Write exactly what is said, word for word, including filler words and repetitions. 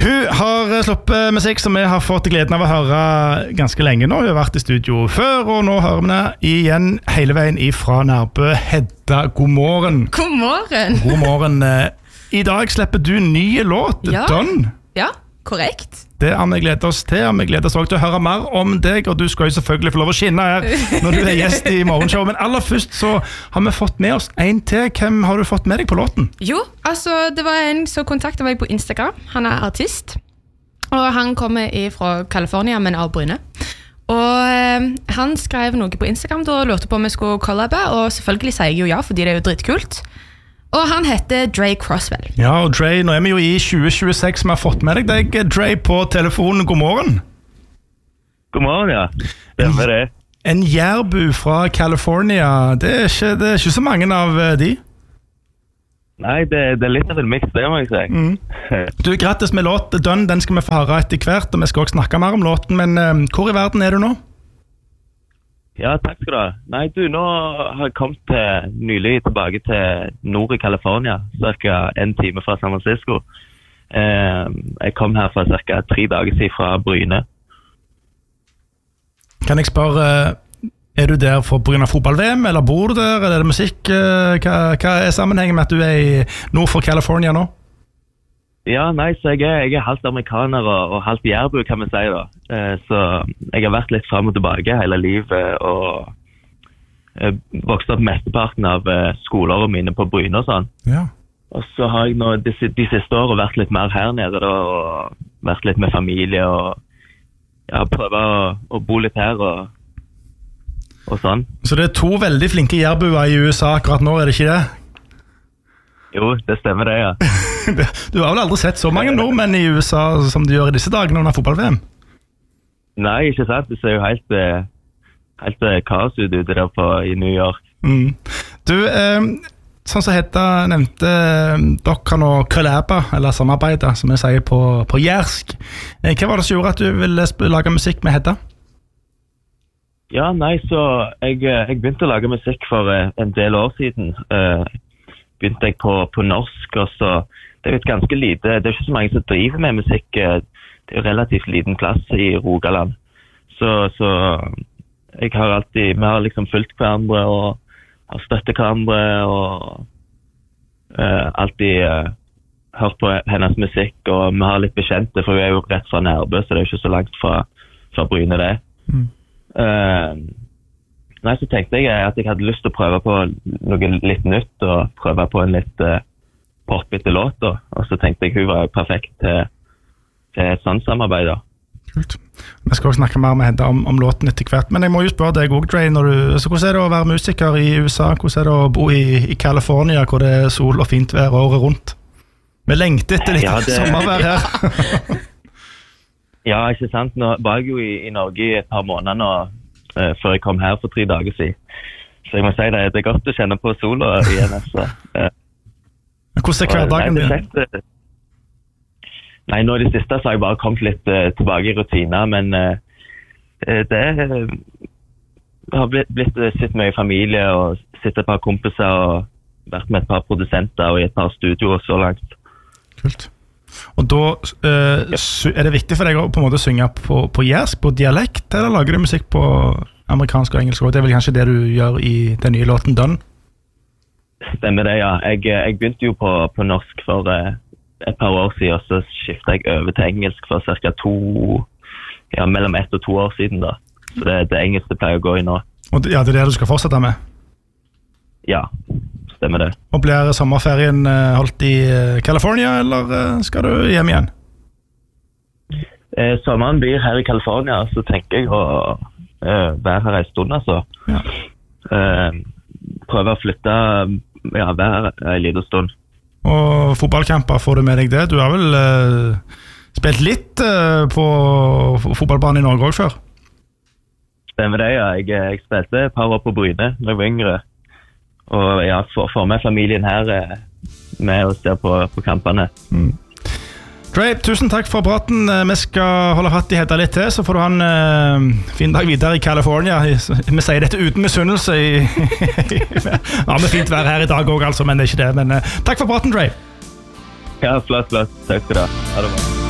Hun har sluppet musikk som vi har fått gleden av å høre ganske lenge nå. Hun har vært i studio før, og nå hører vi det igjen hele veien ifra Nærbø. Hedda, god morgen. God morgen. God morgen. I dag slipper du nye låt, ja. Done. Ja, korrekt. Det har vi gledet oss til, og vi gleder oss også til å høre mer om deg, og du skal jo selvfølgelig få lov å skinne her når du er gjest i morgenshow. Men aller først så har vi fått med oss en til. Hvem har du fått med deg på låten? Jo, altså det var en som kontaktet meg på Instagram. Han er artist, og han kommer fra California, men av Bryne. Og eh, han skrev noe på Instagram da, og lurte på om vi skulle collabe, og selvfølgelig sier jeg jo ja, fordi det er jo dritkult. Og han heter Dre Crosswell. Ja, og Dre, nå er vi jo i tjue tjueseks, vi har fått med deg deg, Dre, på telefonen. God morgen. God morgen, ja. Stemmer det. En jærbu fra California, det er ikke, det er ikke så mange av de. Nei, det, det er litt av en mix, det må jeg si. Mm. Du, grattis med låt, Done, den skal vi få høre etter hvert, og vi skal også snakke mer om låten, men uh, hvor i verden er du nå? Ja, takk skal du ha. Nei, du, nå har jeg kommet til, nylig tilbake til nord i California, cirka en time fra San Francisco. Eh, jeg kom her for cirka tre dager siden fra Bryne. Kan jeg spørre, er du der for på grunn av fotball-V M, eller bor du der, eller er det musikk? Hva, hva er sammenhengen med at du er i nord for California nå? Ja, nei, så jeg er, jeg er halvt amerikaner og, og halvt jærbu, kan vi si da. Eh, så jeg har vært litt frem og tilbake hele livet, og eh, vokst opp mesteparten av eh, skoleårene mine på Bryne og sånn. Ja. Og så har jeg nå de, de siste årene vært litt mer her nede da, og vært litt med familie, og ja, prøvet å, å bo litt her og, og sånn. Så det er to veldig flinke jærbuer i U S A akkurat nå, er det ikke det? Jo, det stemmer det, ja. Du har vel aldri sett så mange nordmenn i U S A som du gjør i disse dagene under fotball-V M? Nei, ikke sant. Det ser jo helt, helt kaos ut ute der på, i New York. Mm. Du, eh, sånn som Hedda nevnte, dere kan nå collaba, eller samarbeide, som jeg sier på, på jærsk. Eh, hva var det som gjorde at du ville lage musikk med Hedda? Ja, nei, så jeg, jeg begynte å lage musikk for en del år siden. Eh, begynte jeg på, på norsk, og så det er jo et ganske lite, det er ikke så mange som driver med musikk, det er jo relativt liten plass i Rogaland, så, så jeg har alltid, vi har liksom fulgt hverandre og har støttet hverandre og uh, alltid uh, hørt på hennes musikk, og vi har litt bekjente, for vi er jo rett fra Nærbø, så det er jo ikke så langt fra, fra Bryne det. Mm. Uh, Nei, så tenkte jeg at jeg hadde lyst til å prøve på noe litt nytt, og prøve på en litt uh, poppete låt, da. Og så tenkte jeg hun var perfekt til, til et sånt samarbeid, da. Kult. Vi skal også snakke mer med Hedda om, om låten etter hvert, men jeg må jo spørre deg også, Dre, når du, så hvordan er det å være musiker i U S A? Hvordan er det å bo i, i California, hvor det er sol og fint vær året rundt? Vi lengter etter litt ja, det... sommervær her. Ja, ikke sant? Nå var jeg jo i, i Norge i et par måneder nå, Uh, før jeg kom her for tre dager siden. Så jeg må si det, det er godt å kjenne på sola igjen. Altså. Uh, Hvordan er hverdagen din? Nei, nei, nå i det siste så har jeg bare kommet litt uh, tilbake i rutiner, men uh, det uh, har blitt, blitt uh, sitt mye familie og sitt et par kompiser og vært med et par produsenter og i et par studioer så langt. Kult. Og da uh, er det viktig for deg å på en måte synge på, på jærsk, på dialekt, eller lager du musikk på amerikansk og engelsk? Det er vel kanskje det du gjør i den nye låten Done? Stemmer det, ja. Jeg, jeg begynte jo på, på norsk for uh, et par år siden, og så skiftet jeg over til engelsk for cirka to, ja, mellom ett og to år siden da. Så det er det engelske pleier å gå i nå. Og det, ja, det er det du skal fortsette med? Ja, stemmer det. Og blir sommerferien holdt i California, eller skal du hjem igjen? Eh, sommeren blir her i California, så tenker jeg å eh, være her en stund, altså. Ja. Eh, prøve å flytte, ja, være her en liten stund. Og fotballkamper, får du med deg det? Du har vel eh, spilt litt eh, på fotballbanen i Norge også før? Stemmer det, ja. Jeg, jeg spilte et par år på Bryne når jeg var yngre. Og ja, for, for meg familien her med å se på, på kampene. Mm. Dre, tusen takk for praten. Vi skal holde hatt i Hedda litt til, så får du ha en uh, fin dag videre i California. Vi sier dette uten misunnelse. Ja, med fint vær her i dag også, altså, men det er ikke det. Men uh, takk for praten, Dre. Ja, flott, flott. Takk skal du ha. Ha det bra.